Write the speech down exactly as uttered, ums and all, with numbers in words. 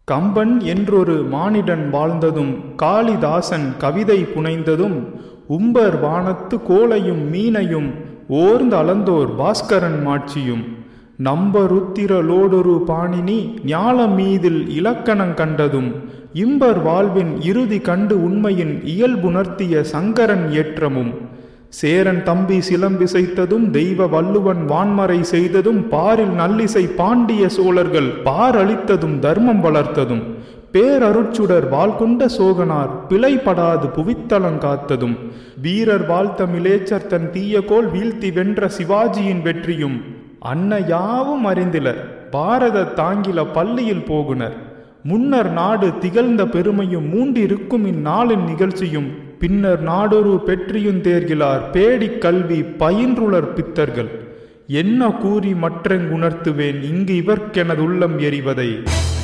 கம்பன் என்றொரு மானிடன் வாழ்ந்ததும் காளிதாசன் கவிதை புனைந்ததும் உம்பர் வானத்து கோளையும் மீனையும் ஓர்ந்து அளந்தோர் பாஸ்கரன் மாட்சியும் நம்பருத்திரலோடொரு பாணினி ஞாலம் மீதில் இலக்கணங் கண்டதும் இம்பர் வாழ்வின் இறுதி கண்டு உண்மையின் இயல்புணர்த்திய சங்கரன் ஏற்றமும் சேரன் தம்பி சிலம்பிசைத்ததும் தெய்வ வள்ளுவன் வான்மறை செய்ததும் பாரில் நல்லிசை பாண்டிய சோழர்கள் பாரளித்ததும் தர்மம் வளர்த்ததும் பேரருட்சுடர் வாழ்கொண்ட சோகனார் பிழைப்படாது புவித்தலங்காத்ததும் வீரர் வாழ்த்தமிழேச்சர் தன் தீயகோல் வீழ்த்தி வென்ற சிவாஜியின் வெற்றியும் அன்ன யாவும் அறிந்திலர் பாரத தாங்கில பள்ளியில் போகுனர் முன்னர் நாடு திகழ்ந்த பெருமையும் மூண்டிருக்கும் இந்நாளின் நிகழ்ச்சியும் பின்னர் நாடொரு பெற்றியுந் தேர்கிலார் பேடிக் கல்வி பயின்றுளர் பித்தர்கள் என்ன கூறி மற்றெங்குணர்த்துவேன் இங்கு இவர்க்கெனதுள்ளம் எறிவதை.